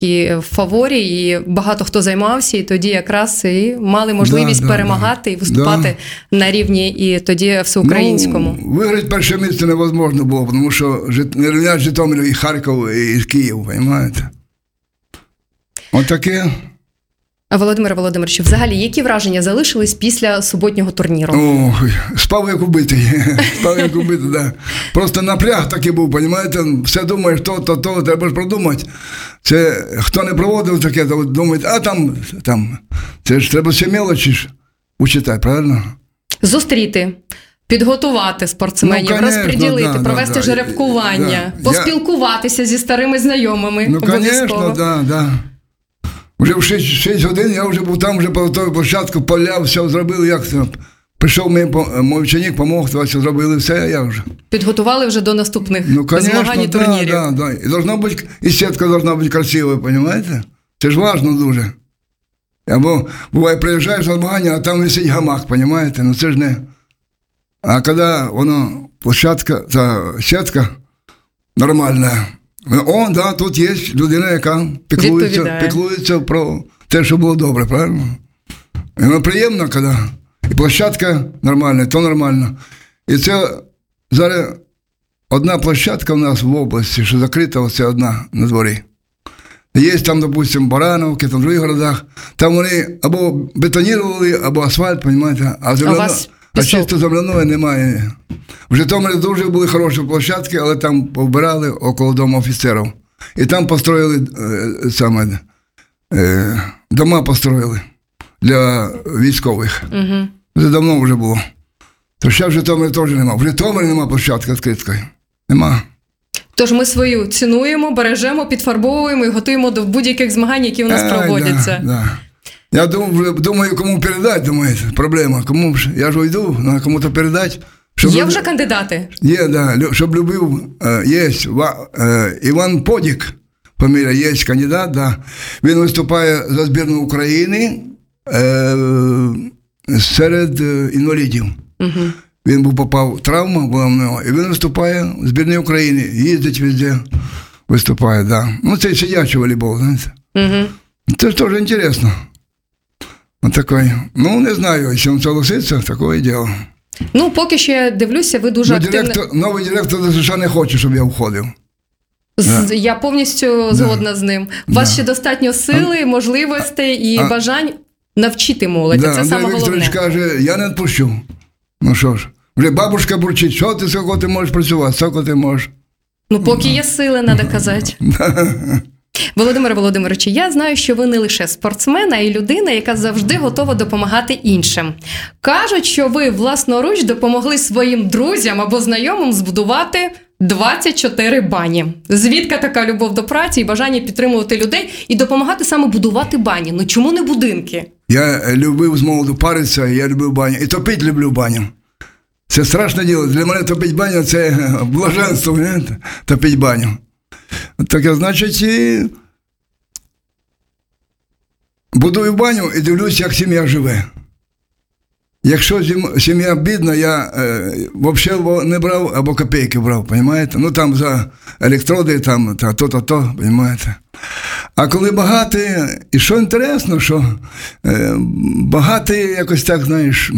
і в фаворі, і багато хто займався, і тоді якраз і мали можливість перемагати і виступати на рівні і тоді всеукраїнському. Ну, виграти перше місце невозможно було, тому що не рівняють Житомир і Харків, і Київ, розумієте? От таке. Володимире Володимировичу, взагалі, які враження залишились після суботнього турніру? Ой, спав як убитий. Спав як убитий, да. Просто напряг такий був, розумієте? Все думаєш, то, треба ж продумати. Це, хто не проводив таке, то думають, там, це ж треба все мелочі ж учитати, правильно? Зустріти, підготувати спортсменів, розподілити, провести жеребкування, поспілкуватися зі старими знайомими. Ну, звісно, да. Вже в 6 годин я вже був там, вже по той площадку, поля, все зробив, як це. Прийшов мій ученик, помог, все зробили, все, я вже. Підготували вже до наступних змагань і турнірів. Да. І должна бути, і сітка должна бути красивою, розумієте? Це ж важливо дуже. Або, буває, приїжджаєш на змагання, а там висить гамак, розумієте? Ну це ж не... А коли воно, площадка, та сітка нормальна, тут є людина, яка піклується про те, що було добре, правильно? І воно приємно, коли і площадка нормальна, то нормально. І це зараз одна площадка в нас в області, що закрита, оце одна на дворі. Є там, допустим, Барановки, там в других городах, там вони або бетонірували, або асфальт, розумієте, а чисто земляної немає. В Житомирі дуже були хороші площадки, але там повбирали около дому офіцерів. І там построїли дома построїли для військових. Це давно вже було. То ще в Житомирі теж немає. В Житомирі немає площадки відкритої. Нема. Тож ми свою цінуємо, бережемо, підфарбовуємо і готуємо до будь-яких змагань, які у нас проводяться. Да. Я думаю, кому передати, думаєте, проблема. Кому ж? Я ж уйду, треба кому-то передати. Є вже кандидати? Є, да. Щоб любив, є Іван Подік, фамілія, є кандидат, да. Він виступає за збірну України серед інвалідів. Він попав в травму, була в нього, і він виступає в збірній України, їздить везде, виступає, да. Ну, це сидячий волейбол, знаєте. Це ж теж інтересно. От такий. Ну, не знаю, якщо він согласиться, таке діло. Ну, поки що я дивлюся, ви дуже активно... Новий директор ДСШ не хоче, щоб я входив. Я повністю згодна з ним. У вас ще достатньо сили, можливостей і бажань навчити молодь. Це саме головне. Вікторович каже, я не відпущу. Ну що ж, вже бабушка бурчить, що ти, скільки ти можеш працювати, скільки ти можеш. Ну, поки є сили, треба казати. Володимире Володимировичу, я знаю, що ви не лише спортсмен, а й людина, яка завжди готова допомагати іншим. Кажуть, що ви власноруч допомогли своїм друзям або знайомим збудувати 24 бані. Звідки така любов до праці і бажання підтримувати людей і допомагати саме будувати бані? Ну чому не будинки? Я любив з молоду паритися, я любив баню. І топити люблю баню. Це страшне діло. Для мене топити баню – це блаженство, топити баню. Так, значить, і будую баню і дивлюся, як сім'я живе. Якщо сім'я бідна, я взагалі не брав, або копійки брав, розумієте? Ну, там за електроди, там, то, розумієте? А коли багатий, і що інтересно, що багатий якось так, знаєш,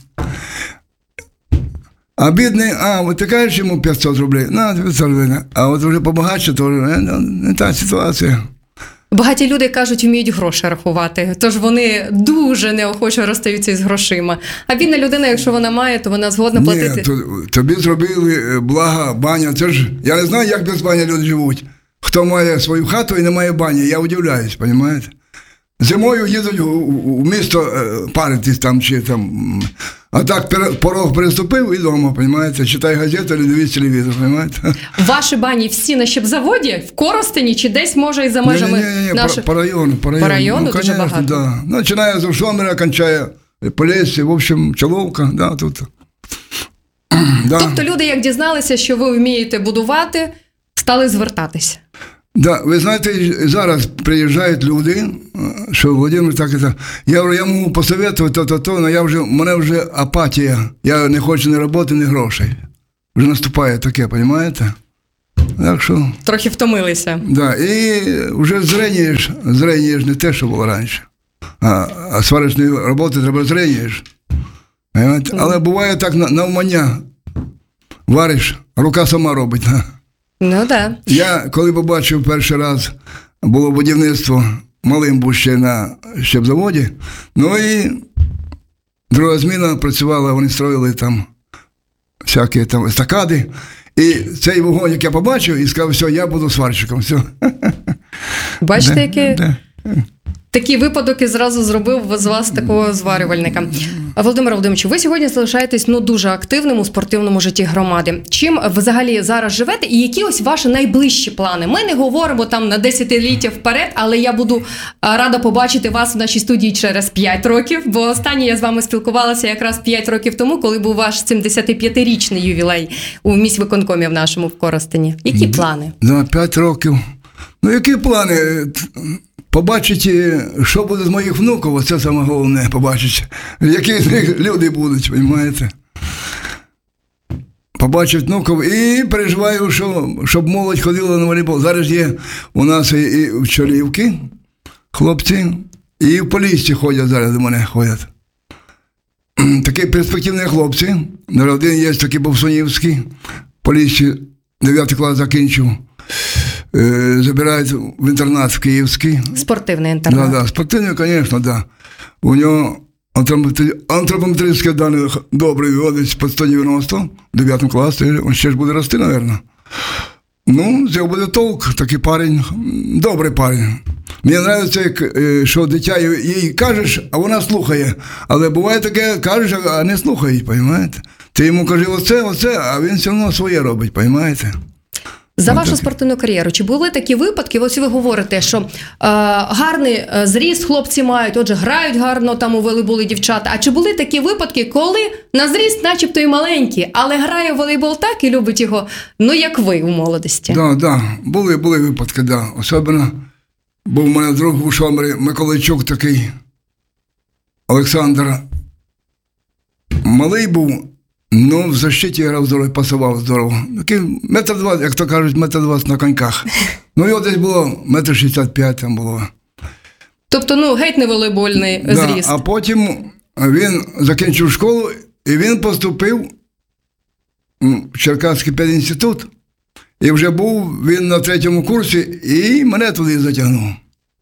а бідний, от ти кажеш йому 500 рублей, на 500 рублей, а от вже побагатше, то не та ситуація. Багаті люди, кажуть, вміють гроші рахувати, тож вони дуже неохоче розстаються із грошима. А бідна людина, якщо вона має, то вона згодна платити. Ні, тобі зробили блага, баня, це ж, я не знаю, як без бані люди живуть. Хто має свою хату і не має бані, я удивляюсь, розумієте? Зимою їдуть у місто паритись там, чи там, а так порог переступив і вдома, розумієте? Читай газету, або дивись телевізор, розумієте? Ваші бані всі на щепзаводі, в Коростені, чи десь, може, і за межами наших? По району. По району дуже багато? Да. Починає з Житомира, кончає Полісся, в общем, Чоловка, да, тут. Да. Тобто люди, як дізналися, що ви вмієте будувати, стали звертатися? Да, ви знаєте, зараз приїжджають люди, що Володимир так і так. Я можу посоветувати але в мене вже апатія. Я не хочу ні роботи, ні грошей. Вже наступає таке, розумієте? Так що... Трохи втомилися. Да, і вже зрення ж не те, що було раніше. А сварочної роботи треба зрення ж. Але буває так навмання. Вариш, рука сама робить. Ну, так. Я, коли побачив перший раз, було будівництво, малим був ще на щепзаводі, ну і друга зміна працювала, вони строїли там всякі там естакади. І цей вогонь, як я побачив, і сказав, все, я буду сварщиком. Все. Бачите, який такий випадок і зразу зробив з вас такого зварювальника. Володимир Володимирович, ви сьогодні залишаєтесь дуже активним у спортивному житті громади. Чим взагалі зараз живете і які ось ваші найближчі плани? Ми не говоримо там на десятиліття вперед, але я буду рада побачити вас в нашій студії через 5 років, бо останнє я з вами спілкувалася якраз 5 років тому, коли був ваш 75-річний ювілей у міськвиконкомі в нашому в Коростені. Які плани? На 5 років. Ну, які плани? Побачити, що буде з моїх внуків, це саме головне, побачити. Які з них люди будуть, розумієте? Побачити внуків і переживаю, щоб молодь ходила на волейбол. Зараз є у нас і в Чорівці хлопці, і в Поліссі ходять зараз до мене, ходять. Такі перспективні хлопці. Один є такий Бовсунівський, в Поліссі 9 клас закінчив. Забирають в інтернат в Київський. Спортивний інтернат. Да, спортивний, звісно, да. У нього антропометричні дані добрі, виводить по 190, в 9 класі, він ще ж буде рости, мабуть. Ну, з цього буде толк, такий парень, добрий парень. Мені подобається, що дитя їй кажеш, а вона слухає. Але буває таке, кажеш, а не слухає, розумієте? Ти йому кажеш оце, а він все одно своє робить, розумієте? За вашу спортивну кар'єру, чи були такі випадки, ось ви говорите, що гарний зріст хлопці мають, отже, грають гарно там у волейбол дівчата, а чи були такі випадки, коли на зріст начебто і маленький, але грає в волейбол так і любить його, ну як ви у молодості? Да, були випадки, да. Особливо був у мене друг у Житомирі, Миколайчук такий, Олександр. Малий був, ну, в защиті грав здорово, пасував здорово. Такий 1,20 м, як то кажуть, 1,20 м на коньках. Ну, його десь було 1,65 м там було. Тобто, геть не волейбольний зріст. А потім він закінчив школу, і він поступив в Черкаський педінститут. І вже був він на 3-му курсі, і мене туди затягнув.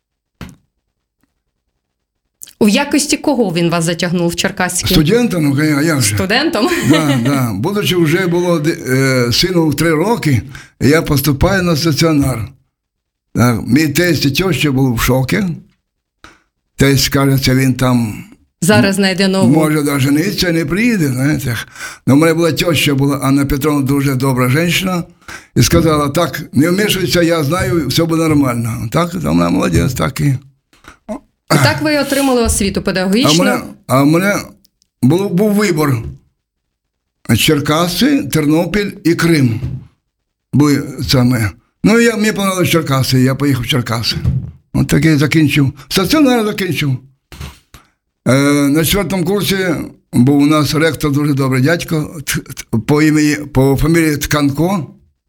У якості кого він вас затягнув в Черкаський? Студентом, а як же? Студентом? Да. Будучи вже було сину 3 роки, я поступаю на стаціонар. Так, мій тесть і теща були в шокі. Тесть, кажеться, він там зараз знайде нову. Може, навіть жениться, не приїде, знаєте. Но в мене була теща, Анна Петровна, дуже добра жінка, і сказала, так, не вмішуйся, я знаю, все буде нормально. Так, вона молодець, так і... І так ви отримали освіту педагогічну? А в мене був вибір. Черкаси, Тернопіль і Крим. Були саме. Ну, мені подобалися Черкаси, я поїхав в Черкаси. От такий закінчив. Стаціонар закінчив. На 4-му курсі був у нас ректор дуже добрий дядько, по фамілії Тканко.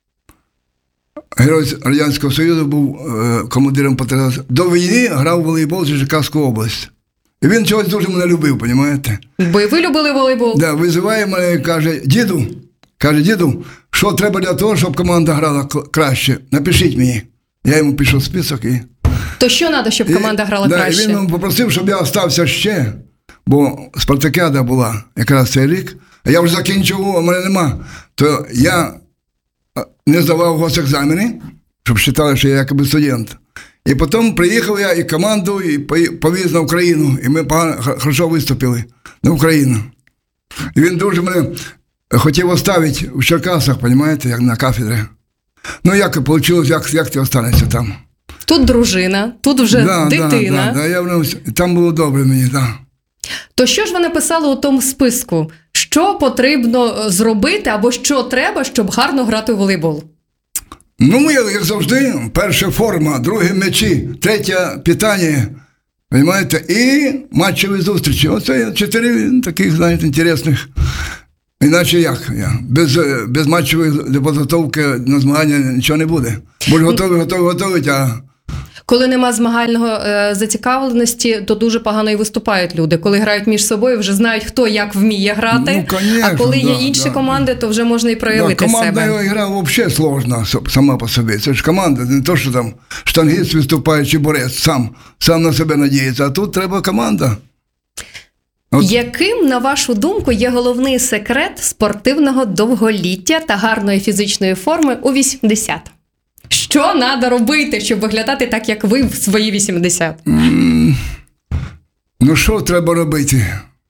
Герой Радянського Союзу, був командиром патріотів. До війни грав у волейбол з Черкаської області. І він чогось дуже мене любив, розумієте? Бо і ви любили волейбол? Так, визиває мене і каже, діду, що треба для того, щоб команда грала краще? Напишіть мені. Я йому пишу список і... То що треба, щоб команда грала краще? І він попросив, щоб я остався ще, бо спартакіада була якраз цей рік, а я вже закінчив, а мене нема. То я не здавав госекзамени, щоб вважали, що я якби студент. І потім приїхав я і команду, і повіз на Україну, і ми хорошо виступили на Україну. І він дуже мене хотів оставити в Черкасах, розумієте, як на кафедрі. Ну, як вийшло, як ти останешся там? Тут дружина, тут вже дитина. Да, там було добре мені, так. Да. То що ж ви написали у тому списку? Що потрібно зробити або що треба, щоб гарно грати у волейбол? Ну, як завжди, перша форма, друге м'ячі, третє питання, розумієте, і матчеві зустрічі. Оце 4 таких, знаєте, інтересних Іначе як? Без матчової підготовки на змагання нічого не буде. Будь готовий, а... Коли нема змагального зацікавленості, то дуже погано і виступають люди. Коли грають між собою, вже знають, хто як вміє грати, конечно, а коли є інші команди, то вже можна і проявити себе. Командна гра взагалі складна сама по собі. Це ж команда, не то, що там штангіст виступає чи борець, сам на себе надіється, а тут треба команда. Яким, на вашу думку, є головний секрет спортивного довголіття та гарної фізичної форми у 80? Що треба робити, щоб виглядати так, як ви в свої 80? Ну, що треба робити?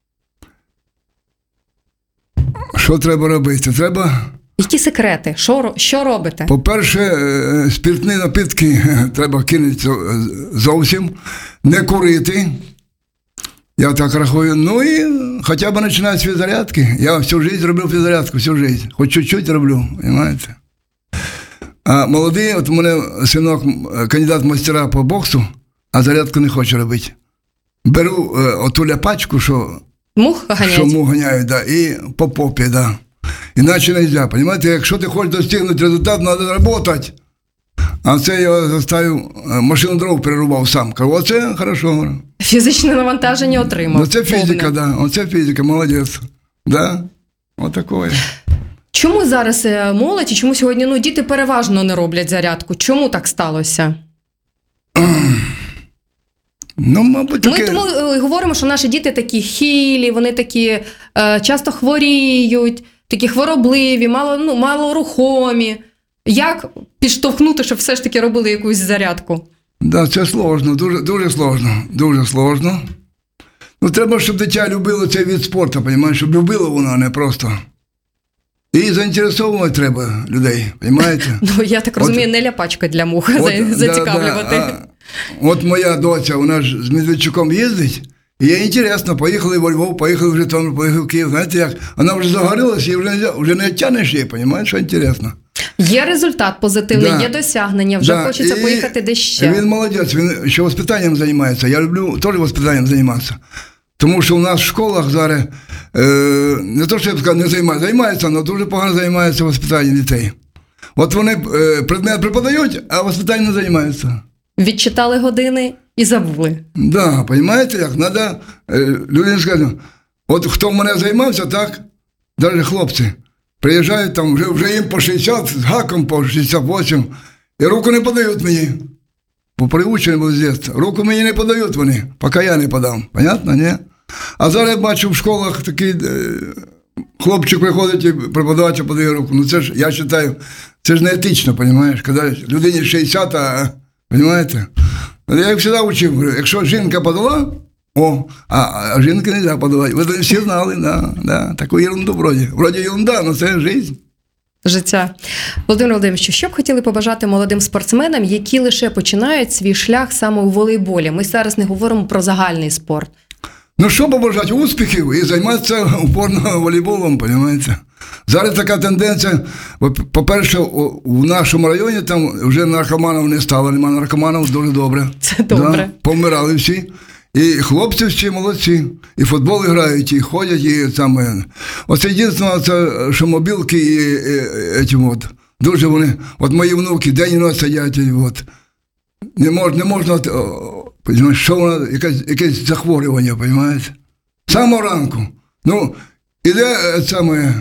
Що треба робити? Які секрети? Що робите? По-перше, спиртні напитки треба кинути зовсім, не курити. Я так рахую. Ну і хоча б починати з фіззарядки. Я всю життя робив фіззарядку, всю життя. Хоч чуть-чуть роблю, розумієте? А молодий, от у мене синок, кандидат в мастера по боксу, а зарядку не хоче робити. Беру оту ляпачку, що мух ганяють, да, і по попі, да. Іначе не можна. Розумієте, якщо ти хочеш достигнути результат, треба працювати. А це я заставив, машину дров перерубав сам. Кажу, оце хорошо. Фізичне навантаження отримав. Ну це фізика, да. Оце фізика, молодець. Да? Отакое. Чому зараз молодь і чому сьогодні діти переважно не роблять зарядку? Чому так сталося? Ну, мабуть, таке... Ми тому говоримо, що наші діти такі хилі, вони такі часто хворіють, такі хворобливі, малорухомі. Як підштовхнути, щоб все ж таки робили якусь зарядку? Да, це сложно, дуже сложно, дуже сложно. Ну, треба, щоб дитя любило цей від спорту, розумієш, щоб любило воно, а не просто. І заінтересовувати треба людей, розумієте? Ну, я так розумію, не ляпачка для мух зацікавлювати. От моя доця, вона ж з Медведчуком їздить, і їй інтересно, поїхали в Львов, поїхали в Житомир, поїхали в Київ, знаєте як? Вона вже загорілася і вже не тягнеш її, розумієш, що інтересно. Є результат позитивний, є досягнення, вже хочеться поїхати десь ще. Він молодець, він ще воспитанням займається. Я люблю теж воспитанням займатися. Тому що у нас в школах зараз, не то, що я б сказав, не займаються, але дуже погано займаються воспитанням дітей. От вони предмет преподають, а воспитанням не займаються. Відчитали години і забули. Так, да, розумієте, як? Треба людям сказати, от хто в мене займався, так, навіть хлопці, приїжджають там, вже їм по 60, з гаком по 68, і руку не подають мені. Бо приучені були з дитинства. Руку мені не подають вони, поки я не подам. Понятно, ні? А зараз я бачу в школах такий хлопчик приходить і преподаватель подає руку. Ну це ж, я вважаю, це ж не етично, розумієш? Коли людині 60, розумієте? Я їх завжди учив, говорю, якщо жінка подала, а жінки не можна подавати. Ви всі знали, да, таку ерунду вроді. Вроді ерунда, але це життя. Життя. Володимир Володимирович, що б хотіли побажати молодим спортсменам, які лише починають свій шлях саме у волейболі? Ми зараз не говоримо про загальний спорт. Ну, що побажати? Успіхів і займатися упорно волейболом, розумієте? Зараз така тенденція, по-перше, у нашому районі там вже наркоманів не стало, немає наркоманів, дуже добре. Це добре. Да, помирали всі. І хлопці всі молодці, і футбол грають, і ходять, і саме. Оце єдине, це що мобілки і дуже вони, от мої внуки день і ніч сидять, от. Не можна, що воно, якесь захворювання, розумієте? Самого ранку. Ну, іде саме,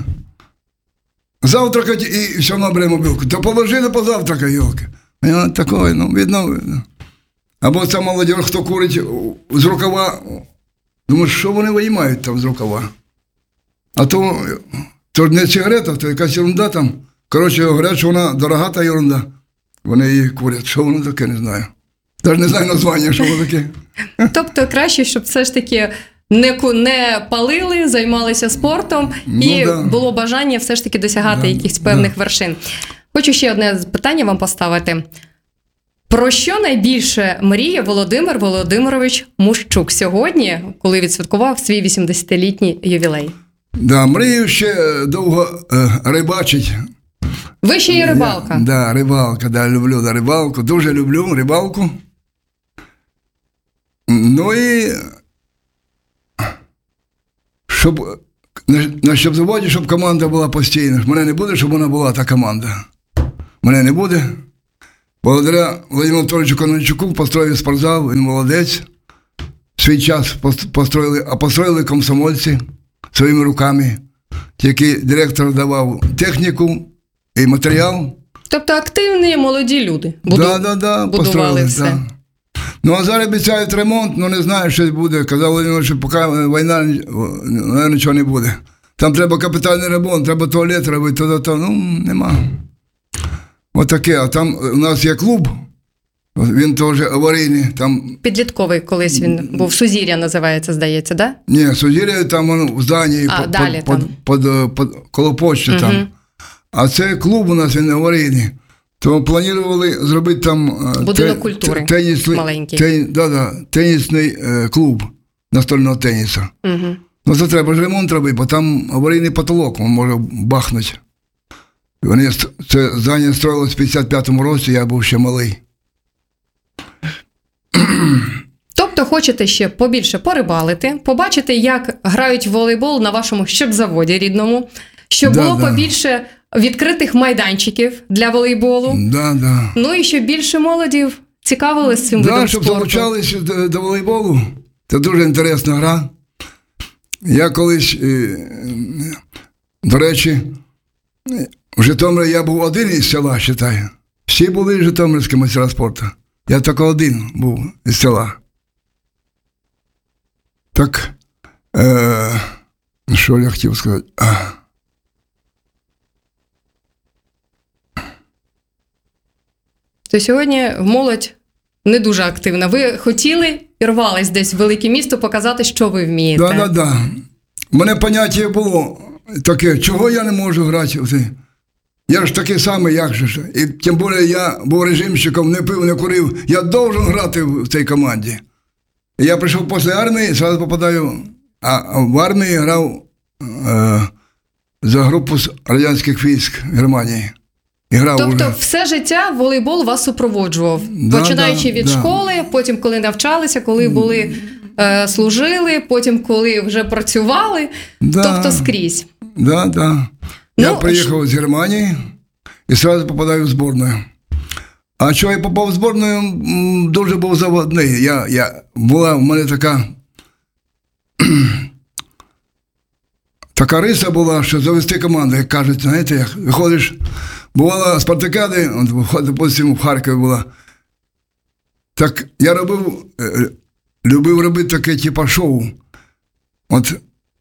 завтракати і все одно бере мобілку. То положили позавтракати, йолки. Такое, видно. Або ця молодь, хто курить з рукава, думаю, що вони виймають там з рукава? А то не сигарета, то якась ерунда там. Коротше, говорять, що вона дорога та ерунда. Вони її курять. Що воно таке, не знаю. Навіть не знаю названня, що воно таке. Тобто краще, щоб все ж таки не палили, займалися спортом і було бажання все ж таки досягати якихось певних вершин. Хочу ще одне питання вам поставити. Про що найбільше мріє Володимир Володимирович Мущук сьогодні, коли відсвяткував свій 80-літній ювілей? Да, мрію ще довго рибачить. Ви ще є рибалка? Да, рибалка, люблю рибалку, дуже люблю рибалку. Ну і щоб на щепзаводі, щоб команда була постійна. Мене не буде, щоб вона була та команда. Мене не буде. Благодаря Владимиру Анатолійовичу Конончуку построїв спортзал, він молодець. В свій час построїли комсомольці своїми руками. Тільки директор давав техніку і матеріал. Тобто активні молоді люди будували все. Да. Ну, а зараз обіцяють ремонт, не знаю, що буде. Казав Володимир, що поки війна, нічого не буде. Там треба капітальний ремонт, треба туалет робити, нема. Отаке, а там у нас є клуб, він теж аварійний. Там... Підлітковий колись він був, Сузір'я називається, здається, так? Да? Ні, Сузір'я там в зданні, коло почти там. А це клуб у нас, він аварійний. То планували зробити там будинок культури маленький. Тенісний клуб настольного тенісу. Ну, це треба ж ремонт робити, бо там аварійний потолок, він може бахнути. Це здання строїлось в 55-му році, я був ще малий. Тобто хочете ще побільше порибалити, побачити, як грають в волейбол на вашому щепзаводі рідному, щоб було побільше відкритих майданчиків для волейболу. Ну і щоб більше молоді цікавились цим видом спорту. Щоб залучалися до волейболу. Це дуже інтересна гра. Я колись, до речі, в Житомирі я був один із села, вважаю. Всі були житомирські майстра спорту. Я тільки один був із села. Так, що я хотів сказати? То сьогодні молодь не дуже активна. Ви хотіли і рвались десь в велике місто показати, що ви вмієте. Так. У мене поняття було таке, чого я не можу грати. Я ж такий самий, як же. І тим більше я був режимщиком, не пив, не курив. Я должен грати в цій команді. І я прийшов після армії, одразу попадаю, а в армії грав за групу з радянських військ Германії. Тобто все життя волейбол вас супроводжував, починаючи від школи, потім коли навчалися, коли були, служили, потім коли вже працювали, тобто скрізь. Я приїхав з Германії і одразу попадаю в збірну. А чого я попав в збірну, дуже був заводний. Була в мене така риса була, що завести команду, як кажуть, знаєте, як виходиш, бувала спартакіади, допустимо, в Харкові була. Так я любив робити таке, типу, шоу. От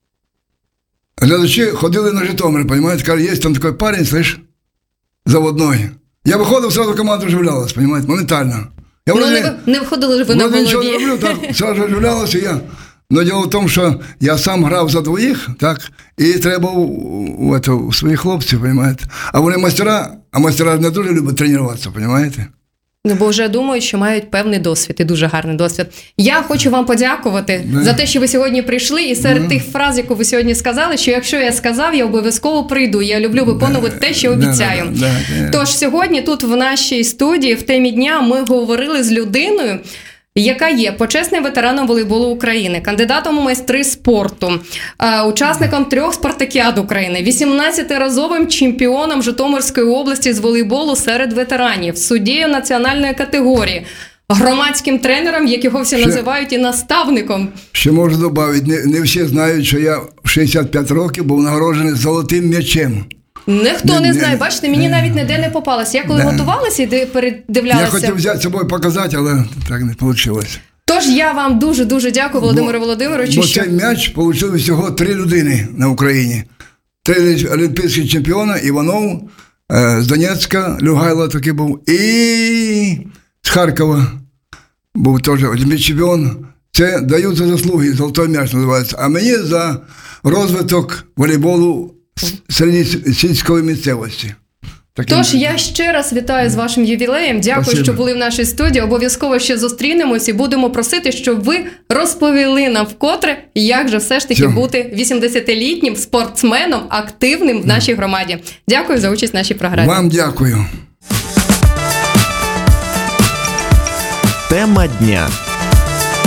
глядачі ходили на Житомир, розумієте, кажуть, є там такий парень, слышь, заводной. Я виходив, одразу команда оживлялась, розумієте, моментально. Не входили ви на голові. Я нічого не роблю, так, одразу оживлялося я. Но діло в тому, що я сам грав за двоїх, так, і треба у своїх хлопців, розумієте. А вони майстера, а майстера не дуже люблять тренуватися, розумієте. Ну, бо вже думають, що мають певний досвід, і дуже гарний досвід. Я хочу вам подякувати за те, що ви сьогодні прийшли, і серед тих фраз, яку ви сьогодні сказали, що якщо я сказав, я обов'язково прийду. Я люблю виконувати те, що обіцяю. Тож сьогодні тут в нашій студії, в темі дня, ми говорили з людиною, яка є почесним ветераном волейболу України, кандидатом у майстри спорту, учасником 3 спартакіад України, 18-разовим чемпіоном Житомирської області з волейболу серед ветеранів, суддею національної категорії, громадським тренером, якого всі називають, і наставником. Ще можу додати, не всі знають, що я в 65 років був нагороджений золотим м'ячем. Ніхто не знає, бачите, мені навіть ніде не попалося. Я коли готувалася і передивлялася... Я хотів взяти з собою показати, але так не вийшло. Тож я вам дуже-дуже дякую, Володимире Володимировичу. Бо цей м'яч отримали всього 3 людини на Україні. 3 олімпійських чемпіона, Іванов, з Донецька, Люгайло такий був, і з Харкова був теж олімпійський чемпіон. Це дають за заслуги, золотой м'яч називається. А мені за розвиток волейболу серед сільської місцевості. Тож я ще раз вітаю з вашим ювілеєм. Дякую, Спасибо. що були в нашій студії. Обов'язково ще зустрінемось і будемо просити, щоб ви розповіли нам вкотре, як же все ж таки бути 80-літнім спортсменом, активним в нашій громаді. Дякую за участь в нашій програмі. Вам дякую. Тема дня.